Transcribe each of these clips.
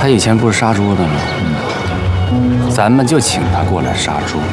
他以前不是杀猪的吗？咱们就请他过来杀猪。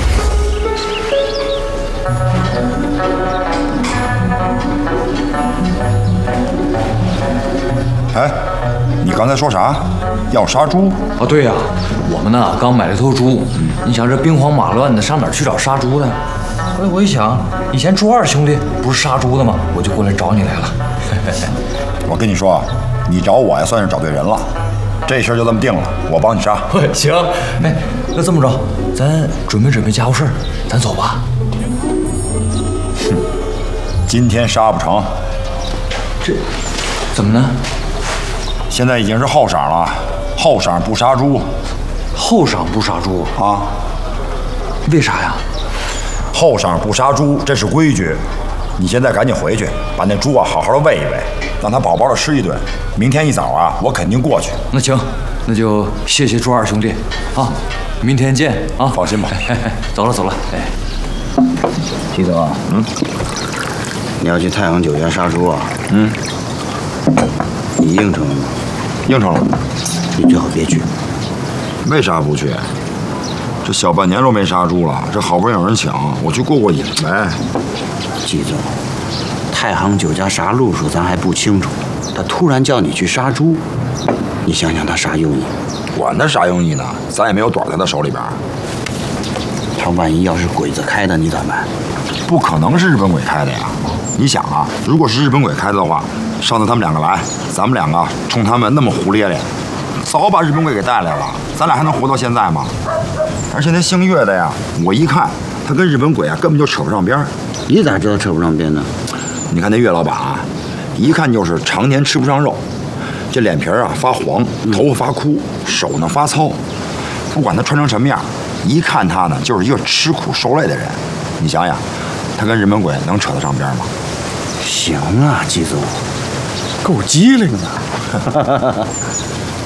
哎，你刚才说啥？要杀猪？ 哦，对呀，我们呢刚买了头猪。你想这兵荒马乱的，上哪儿去找杀猪呢？后来我一想，以前朱二兄弟不是杀猪的吗？我就过来找你来了。 我跟你说，你找我呀，算是找对人了。这事儿就这么定了，我帮你杀。 行，哎，那这么着，咱准备准备家伙事儿，咱走吧。 哼，今天杀不成。 这怎么呢？ 现在已经是后晌了，后晌不杀猪。 后晌不杀猪啊？ 为啥呀？ 后晌不杀猪，这是规矩。你现在赶紧回去，把那猪啊好好的喂一喂，让它饱饱的吃一顿。明天一早啊，我肯定过去。 那行，那就谢谢朱二兄弟啊，明天见啊！ 放心吧。 走了走了，哎， 季总，你要去太阳酒家杀猪啊？你应承了吗？ 应承了。 你最好别去。 为啥不去？这小半年都没杀猪了，这好不容易有人抢，我去过过瘾呗。 季总，太行酒家啥路数咱还不清楚，他突然叫你去杀猪，你想想他啥用意？ 管他啥用意呢？咱也没有短在他手里边。 他万一要是鬼子开的，你咋办？ 不可能是日本鬼开的呀！你想啊，如果是日本鬼开的话，上次他们两个来，咱们两个冲他们那么胡咧咧，早把日本鬼给带来了，咱俩还能活到现在吗？而且那姓岳的呀，我一看他跟日本鬼啊根本就扯不上边儿。 你咋知道扯不上边呢？ 你看那岳老板啊，一看就是常年吃不上肉，这脸皮啊发黄，头发发枯，手呢发糙，不管他穿成什么样，一看他呢就是一个吃苦受累的人。你想想，他跟日本鬼能扯得上边吗？ 行啊，季总， 够机灵的。